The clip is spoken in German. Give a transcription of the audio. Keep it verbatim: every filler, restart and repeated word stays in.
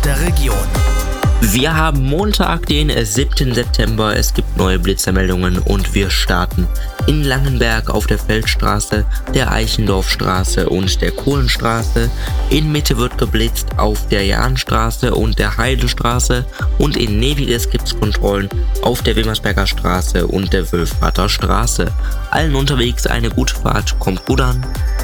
der Region. Wir haben Montag, den siebten September. Es gibt neue Blitzermeldungen und wir starten in Langenberg auf der Feldstraße, der Eichendorfstraße und der Kohlenstraße. In Mitte wird geblitzt auf der Jahnstraße und der Heidestraße und in Neviges gibt es Kontrollen auf der Wilmersberger Straße und der Wülfrater Straße. Allen unterwegs eine gute Fahrt, kommt gut an.